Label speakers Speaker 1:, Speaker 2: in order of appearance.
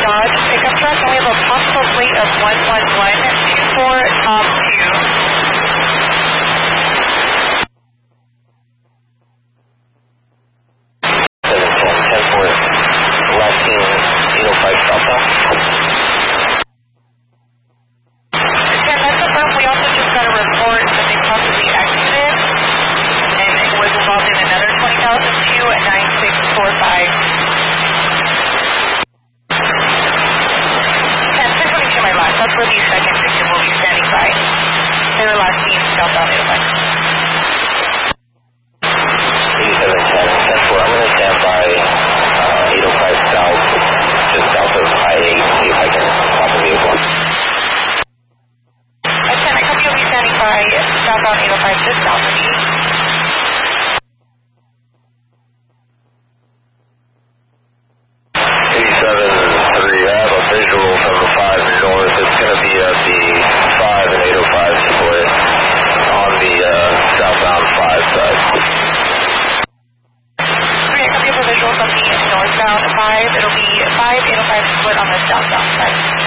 Speaker 1: Dodge pickup truck, and we have a possible plate of 11124 Tom 5, it'll be 5 805 split on the southbound side.